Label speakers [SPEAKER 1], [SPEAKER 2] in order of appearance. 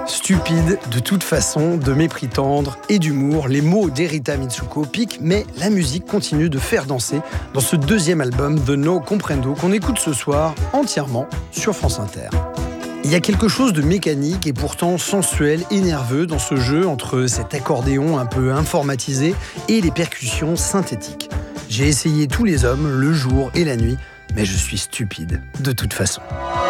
[SPEAKER 1] Stupide, de toute façon, de mépris tendre et d'humour, les mots d'Erita Mitsuko piquent, mais la musique continue de faire danser dans ce deuxième album The No Comprendo qu'on écoute ce soir entièrement sur France Inter. Il y a quelque chose de mécanique et pourtant sensuel et nerveux dans ce jeu entre cet accordéon un peu informatisé et les percussions synthétiques. J'ai essayé tous les hommes, le jour et la nuit, mais je suis stupide, de toute façon.